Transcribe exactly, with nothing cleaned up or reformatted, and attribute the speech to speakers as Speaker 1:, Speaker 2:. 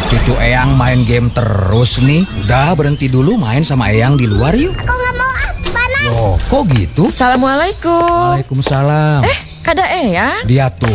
Speaker 1: Cucu Eyang main game terus nih. Udah berhenti dulu main sama Eyang di luar yuk.
Speaker 2: Aku nggak mau, ah, panas.
Speaker 1: Loh, kok gitu?
Speaker 3: Assalamualaikum.
Speaker 1: Waalaikumsalam.
Speaker 3: Eh, ada Eyang?
Speaker 1: Dia tuh